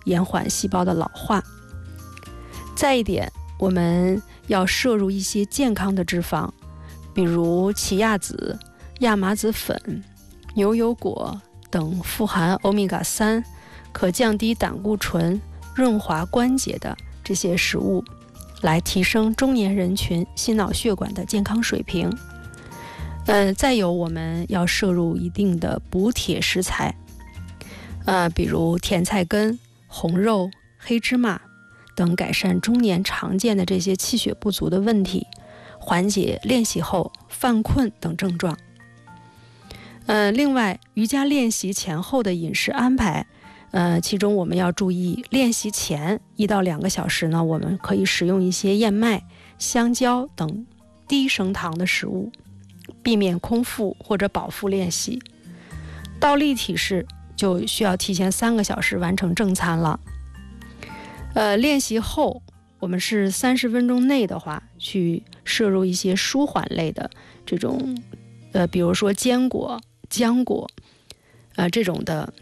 延缓细胞的老化。再一点，我们要摄入一些健康的脂肪，比如奇亚籽、亚麻籽粉、牛油果等富含欧米伽3，可降低胆固醇、润滑关节的这些食物，来提升中年人群心脑血管的健康水平。再有我们要摄入一定的补铁食材，比如甜菜根、红肉、黑芝麻等，改善中年常见的这些气血不足的问题，缓解练习后犯困等症状。另外，瑜伽练习前后的饮食安排，其中我们要注意，练习前1到2个小时呢，我们可以食用一些燕麦、香蕉等低升糖的食物，避免空腹或者饱腹练习。倒立体式就需要提前3个小时完成正餐了。练习后，我们是30分钟内的话，去摄入一些舒缓类的这种，比如说坚果、浆果，这种的，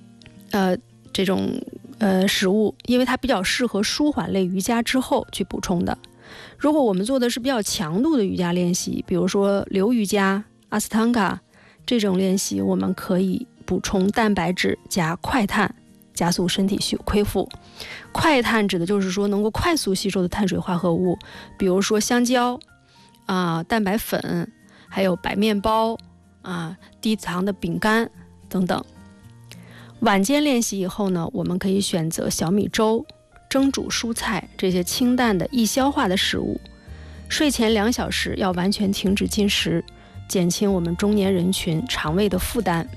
食物，因为它比较适合舒缓类瑜伽之后去补充的。如果我们做的是比较强度的瑜伽练习，比如说流瑜伽、阿斯汤嘎这种练习，我们可以补充蛋白质加快碳，加速身体恢复。快碳指的就是说能够快速吸收的碳水化合物，比如说香蕉蛋白粉，还有白面包低糖的饼干等等。晚间练习以后呢，我们可以选择小米粥、蒸煮蔬菜这些清淡的易消化的食物。睡前2小时要完全停止进食，减轻我们中年人群肠胃的负担。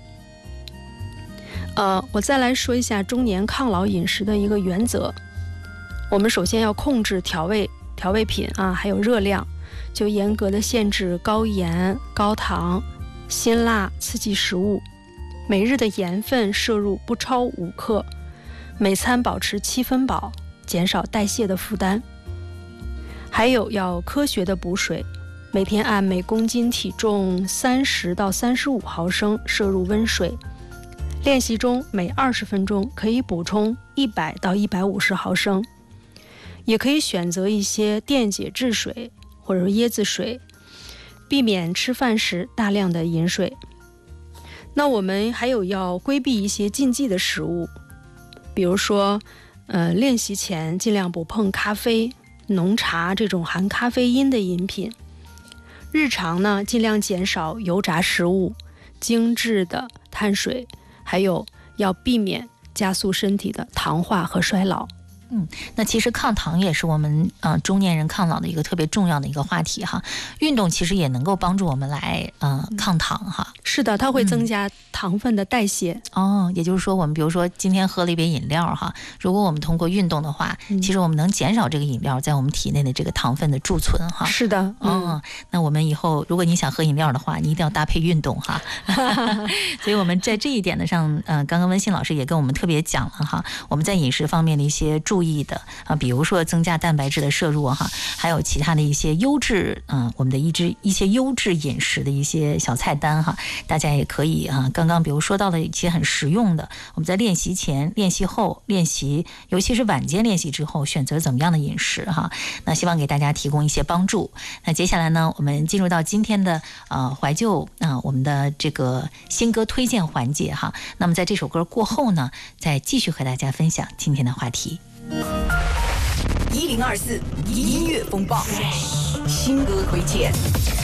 我再来说一下中年抗老饮食的一个原则。我们首先要控制调味品还有热量，就严格的限制高盐、高糖、辛辣刺激食物。每日的盐分摄入不超5克，每餐保持7分饱，减少代谢的负担。还有要科学的补水，每天按每公斤体重30到35毫升摄入温水。练习中每20分钟可以补充100到150毫升，也可以选择一些电解质水或者椰子水，避免吃饭时大量的饮水。那我们还有要规避一些禁忌的食物，比如说练习前尽量不碰咖啡、浓茶这种含咖啡因的饮品。日常呢，尽量减少油炸食物、精致的碳水，还有要避免加速身体的糖化和衰老。 那其实抗糖也是我们中年人抗老的一个特别重要的一个话题哈。运动其实也能够帮助我们来抗糖哈。 是的，它会增加糖分的代谢。 也就是说我们比如说今天喝了一杯饮料哈，如果我们通过运动的话，其实我们能减少这个饮料在我们体内的这个糖分的贮存哈。 是的， 那我们以后如果你想喝饮料的话，你一定要搭配运动哈。所以我们在这一点的上，刚刚温馨老师也跟我们特别讲了哈，我们在饮食方面的一些注意的比如说增加蛋白质的摄入哈，还有其他的一些优质我们的一些优质饮食的一些小菜单哈，大家也可以刚刚比如说到了一些很实用的，我们在练习前、练习后、练习，尤其是晚间练习之后，选择怎么样的饮食哈，那希望给大家提供一些帮助。那接下来呢，我们进入到今天的怀旧我们的这个新歌推荐环节哈。那么在这首歌过后呢，再继续和大家分享今天的话题。 1024音乐风暴新歌推荐。